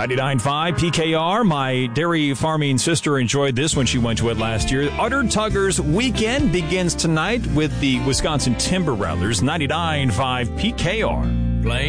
99.5 PKR. My dairy farming sister enjoyed this when she went to it last year. Udder Tuggers weekend begins tonight with the Wisconsin Timber Rattlers. 99.5 PKR.